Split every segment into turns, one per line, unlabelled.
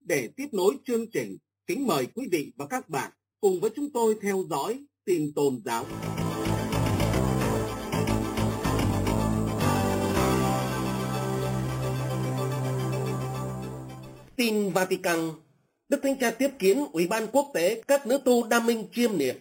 Để tiếp nối chương trình, kính mời quý vị và các bạn cùng với chúng tôi theo dõi tin tôn giáo. Tin Vatican. Đức Thánh Cha tiếp kiến Ủy ban Quốc tế các nữ tu đa minh chiêm niệm.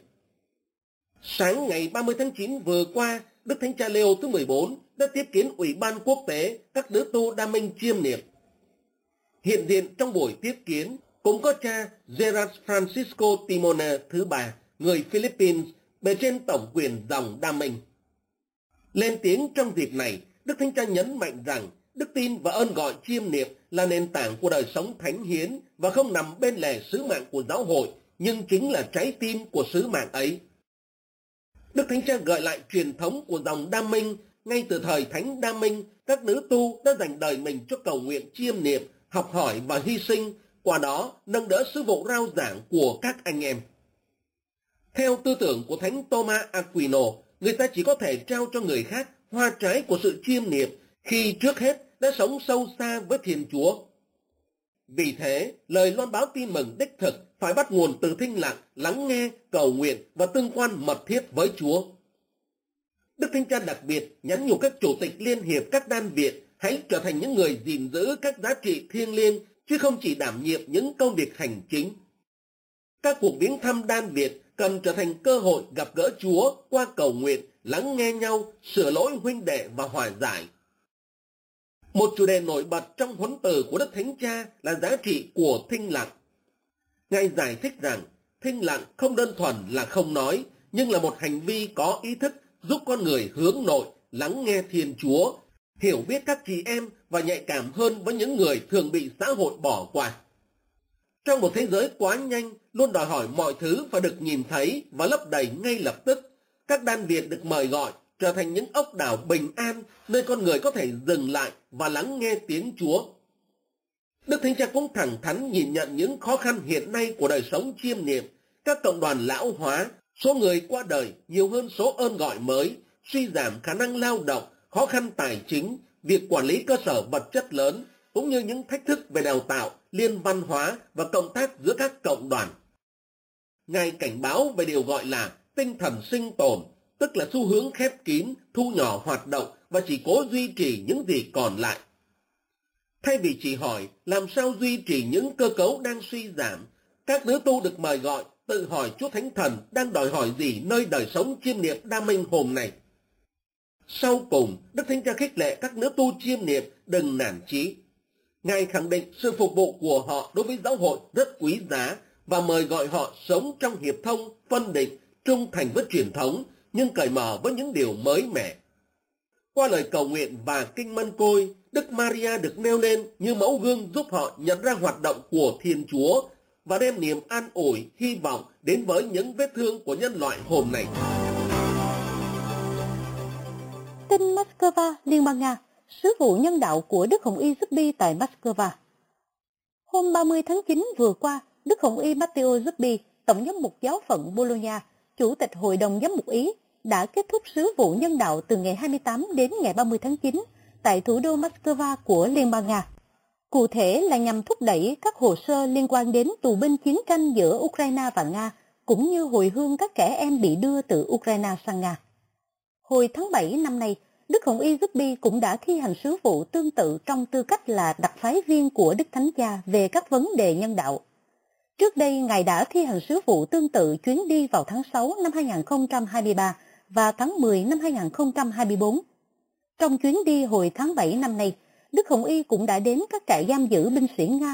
Sáng ngày 30 tháng 9 vừa qua, Đức Thánh Cha Leo thứ 14 đã tiếp kiến Ủy ban Quốc tế các nữ tu đa minh chiêm niệm. Hiện diện trong buổi tiếp kiến cũng có cha Gerard Francisco Timone thứ ba, người Philippines, bề trên tổng quyền dòng đa minh. Lên tiếng trong dịp này, Đức Thánh Cha nhấn mạnh rằng đức tin và ơn gọi chiêm niệm là nền tảng của đời sống thánh hiến và không nằm bên lề sứ mạng của giáo hội, nhưng chính là trái tim của sứ mạng ấy. Đức Thánh Cha gợi lại truyền thống của dòng đa minh. Ngay từ thời Thánh Đa Minh, các nữ tu đã dành đời mình cho cầu nguyện chiêm niệm, học hỏi và hy sinh, qua đó nâng đỡ sứ vụ rao giảng của các anh em. Theo tư tưởng của Thánh Thomas Aquino, người ta chỉ có thể trao cho người khác hoa trái của sự chiêm niệm khi trước hết đã sống sâu xa với Thiên Chúa. Vì thế, lời loan báo tin mừng đích thực phải bắt nguồn từ thinh lặng, lắng nghe, cầu nguyện và tương quan mật thiết với Chúa. Đức Thánh Cha đặc biệt nhắn nhủ các chủ tịch liên hiệp các đan viện hãy trở thành những người gìn giữ các giá trị thiêng liêng, chứ không chỉ đảm nhiệm những công việc hành chính. Các cuộc viếng thăm đan viện cần trở thành cơ hội gặp gỡ Chúa qua cầu nguyện, lắng nghe nhau, sửa lỗi huynh đệ và hòa giải. Một chủ đề nổi bật trong huấn từ của Đức Thánh Cha là giá trị của thinh lặng. Ngài giải thích rằng thinh lặng không đơn thuần là không nói, nhưng là một hành vi có ý thức giúp con người hướng nội, lắng nghe Thiên Chúa, hiểu biết các chị em và nhạy cảm hơn với những người thường bị xã hội bỏ qua. Trong một thế giới quá nhanh, luôn đòi hỏi mọi thứ phải được nhìn thấy và lấp đầy ngay lập tức, các đan viện được mời gọi trở thành những ốc đảo bình an, nơi con người có thể dừng lại và lắng nghe tiếng Chúa. Đức Thánh Cha cũng thẳng thắn nhìn nhận những khó khăn hiện nay của đời sống chiêm niệm, các cộng đoàn lão hóa, số người qua đời nhiều hơn số ơn gọi mới, suy giảm khả năng lao động, khó khăn tài chính, việc quản lý cơ sở vật chất lớn, cũng như những thách thức về đào tạo, liên văn hóa và cộng tác giữa các cộng đoàn. Ngài cảnh báo về điều gọi là tinh thần sinh tồn, tức là xu hướng khép kín, thu nhỏ hoạt động và chỉ cố duy trì những gì còn lại. Thay vì chỉ hỏi làm sao duy trì những cơ cấu đang suy giảm, các nữ tu được mời gọi tự hỏi Chúa Thánh Thần đang đòi hỏi gì nơi đời sống chiêm niệm đa minh hôm nay. Sau cùng, Đức Thánh Cha khích lệ các nữ tu chiêm niệm đừng nản chí. Ngài khẳng định sự phục vụ của họ đối với giáo hội rất quý giá và mời gọi họ sống trong hiệp thông, phân định, trung thành với truyền thống, nhưng cởi mở với những điều mới mẻ. Qua lời cầu nguyện và kinh mân côi, Đức Maria được nêu lên như mẫu gương giúp họ nhận ra hoạt động của Thiên Chúa và đem niềm an ủi, hy vọng đến với những vết thương của nhân loại hôm nay.
Tin Moscow, Liên bang Nga, sứ vụ nhân đạo của Đức Hồng Y Zuppi tại Moscow. Hôm 30 tháng 9 vừa qua, Đức Hồng Y Matteo Zuppi, Tổng giám mục giáo phận Bologna, Chủ tịch Hội đồng Giám mục Ý, đã kết thúc sứ vụ nhân đạo từ ngày 28 đến ngày 30 tháng 9 tại thủ đô Moscow của Liên bang Nga. Cụ thể là nhằm thúc đẩy các hồ sơ liên quan đến tù binh chiến tranh giữa Ukraine và Nga, cũng như hồi hương các trẻ em bị đưa từ Ukraine sang Nga. Hồi tháng 7 năm nay, Đức Hồng Y Zuppi cũng đã thi hành sứ vụ tương tự trong tư cách là đặc phái viên của Đức Thánh Cha về các vấn đề nhân đạo. Trước đây, Ngài đã thi hành sứ vụ tương tự chuyến đi vào tháng 6 năm 2023 và tháng 10 năm 2024. Trong chuyến đi hồi tháng 7 năm nay, Đức Hồng Y cũng đã đến các trại giam giữ binh sĩ Nga